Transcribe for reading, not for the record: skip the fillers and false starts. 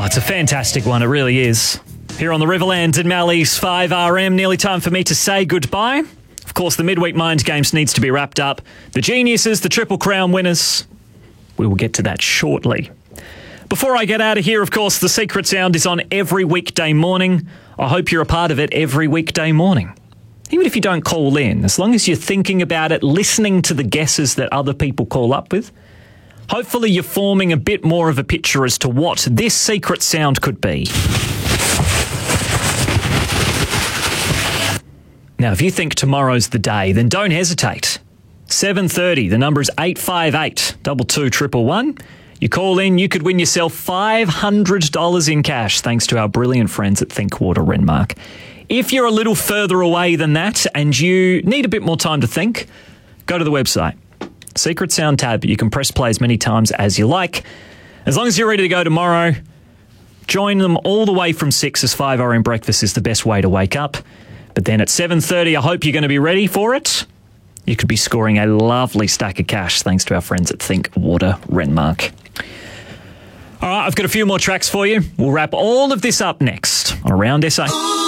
it's a fantastic one. It really is. Here on the Riverland and Mally's 5RM, nearly time for me to say goodbye. Of course, the Midweek Mind Games needs to be wrapped up. The geniuses, the Triple Crown winners. We will get to that shortly. Before I get out of here, of course, The Secret Sound is on every weekday morning. I hope you're a part of it every weekday morning. Even if you don't call in, as long as you're thinking about it, listening to the guesses that other people call up with, hopefully you're forming a bit more of a picture as to what this secret sound could be. Now, if you think tomorrow's the day, then don't hesitate. 7:30, the number is 858 22 You call in, you could win yourself $500 in cash thanks to our brilliant friends at Thinkwater Renmark. If you're a little further away than that and you need a bit more time to think, go to the website. Secret Sound tab. You can press play as many times as you like. As long as you're ready to go tomorrow, join them all the way from 6 as 5RM breakfast is the best way to wake up. But then at 7:30, I hope you're going to be ready for it. You could be scoring a lovely stack of cash thanks to our friends at Thinkwater Renmark. All right, I've got a few more tracks for you. We'll wrap all of this up next on Around SA.